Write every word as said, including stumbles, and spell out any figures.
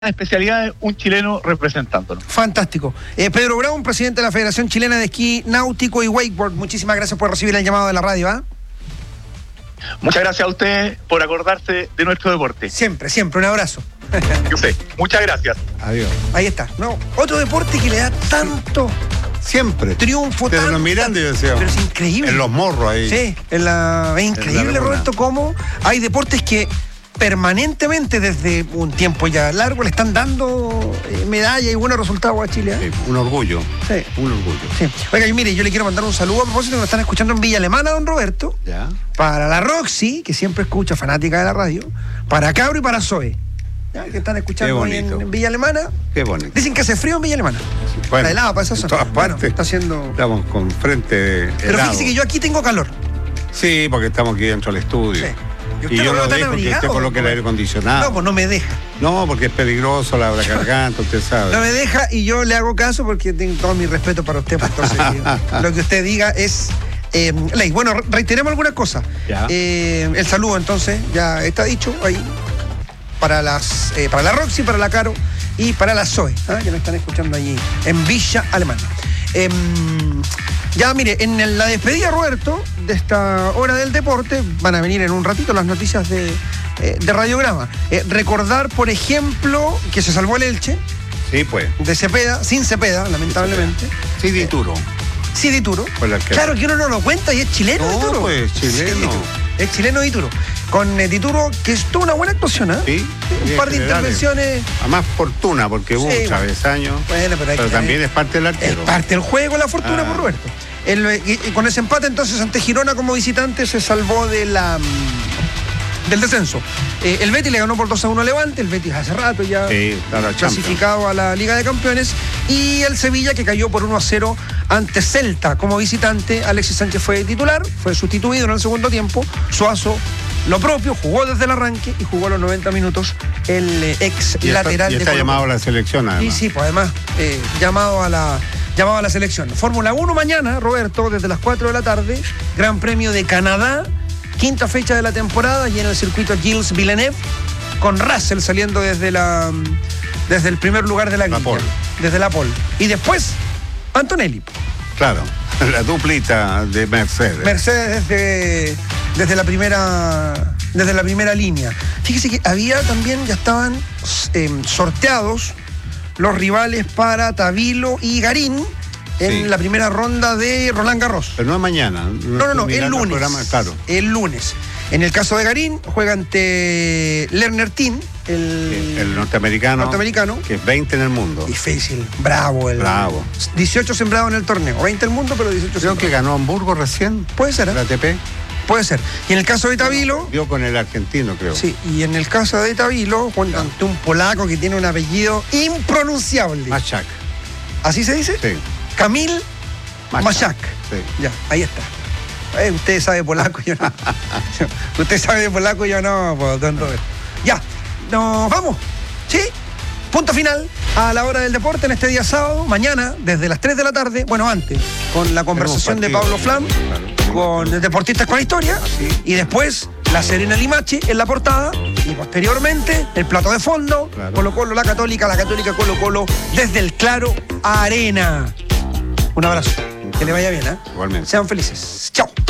especialidades, un chileno representándonos. Fantástico. Eh, Pedro Brown, presidente de la Federación Chilena de Esquí Náutico y Wakeboard, muchísimas gracias por recibir el llamado de la radio. ¿eh? Muchas gracias a ustedes por acordarse de nuestro deporte. Siempre, siempre, un abrazo. Yo sé, muchas gracias. Adiós. Ahí está. No, otro deporte que le da tanto Siempre. triunfo, Desde tanto, los Mirandes, yo decía. pero es increíble. En los morros ahí. Sí, en la, es increíble, la Roberto, cómo hay deportes que permanentemente desde un tiempo ya largo le están dando eh, medalla y buenos resultados a Chile. ¿eh? Sí, un orgullo. Sí. Un orgullo. Sí. Oiga, y mire, yo le quiero mandar un saludo a propósito que nos están escuchando en Villa Alemana, don Roberto. Ya. Para la Roxy, que siempre escucha, fanática de la radio. Para Cabro y para Zoe. ¿Ya? Que están escuchando ahí en, en Villa Alemana. Qué bonito. Dicen que hace frío en Villa Alemana. Bueno, está helado para esa zona. en todas Bueno, partes. está haciendo. Estamos con frente helado. Pero fíjese que yo aquí tengo calor. Sí, porque estamos aquí dentro del estudio. Sí. Y Y, usted yo lo veo no tan dejo que abrigado, usted coloque el ¿no? aire acondicionado. No, pues no me deja. No, porque es peligroso la garganta, usted sabe. No me deja y yo le hago caso porque tengo todo mi respeto para usted. Pues, entonces, eh, lo que usted diga es eh, ley. Bueno, reiteremos algunas cosas. Ya. Eh, el saludo, entonces, ya está dicho ahí. Para las eh, para la Roxy, para la Caro y para la Zoe, ¿eh? Que nos están escuchando allí en Villa Alemana. Eh, ya, mire, en la despedida, Roberto, de esta hora del deporte, van a venir en un ratito las noticias de, eh, de Radiograma. Eh, recordar, por ejemplo, que se salvó el Elche. Sí, pues. De Cepeda, sin Cepeda, lamentablemente. Sí, Dituro. Sí, Dituro. Fue el arquero. Claro que uno no lo cuenta y es chileno, No, Dituro. pues, chileno. Sí, es chileno Dituro. Con eh, Dituro, que es toda una buena actuación, ¿eh? Sí. Un sí, par de en generales. intervenciones. A más fortuna, porque hubo Sí, un travesaño. Bueno, pero, hay pero que- también es parte del Es arquero. parte del juego la fortuna Ah. por Roberto. El, y, y con ese empate, entonces, ante Girona como visitante, se salvó de la, mm, del descenso. Eh, el Betis le ganó por dos a uno a Levante, el Betis hace rato ya Sí, claro, clasificado a la Liga de Campeones, y el Sevilla que cayó por uno a cero ante Celta como visitante. Alexis Sánchez fue titular, fue sustituido en el segundo tiempo. Suazo lo propio, jugó desde el arranque y jugó a los noventa minutos el eh, ex Y está, lateral y de está Colo-Colo. llamado a la selección, además. Y sí, pues además, eh, llamado a la llamado a la selección. Fórmula uno mañana, Roberto, desde las cuatro de la tarde, Gran Premio de Canadá, quinta fecha de la temporada, y en el circuito Gilles Villeneuve, con Russell saliendo desde la desde el primer lugar de la La grilla, pole. desde la pole. Y después, Antonelli. Claro, la duplita de Mercedes. Mercedes desde, desde la primera desde la primera línea. Fíjese que había también, ya estaban eh, sorteados los rivales para Tabilo y Garín en Sí. la primera ronda de Roland Garros. Pero no es mañana. No, no, no, el Mirando lunes. programa, claro. El lunes. En el caso de Garín, juega ante Lerner Tin, el, El norteamericano. norteamericano. Que es veinte en el mundo. Difícil, bravo. El, Bravo. dieciocho sembrado en el torneo, veinte el mundo, pero dieciocho Creo sembrado. que ganó Hamburgo recién. Puede ser, ¿eh? La A T P. Puede ser. Y en el caso de Tabilo, Dio con el argentino, creo. sí, y en el caso de Tabilo, juega ante un polaco que tiene un apellido impronunciable. Machak. ¿Así se dice? Sí. Camil Machak. Machak. Sí. Ya, ahí está. Eh, usted sabe polaco, yo no. Usted sabe de polaco, yo no, pues, don Roberto. Ya, nos vamos. ¿Sí? Punto final a la hora del deporte en este día sábado. Mañana, desde las tres de la tarde, bueno, antes, con la conversación de Pablo Flam, con Deportistas con Historia, Así. y después La Serena Limache en la portada, y posteriormente el plato de fondo, Claro. Colo Colo, la Católica, la Católica Colo Colo, desde el Claro Arena. Un abrazo. Que le vaya bien, ¿eh? Igualmente. Sean felices. Chao.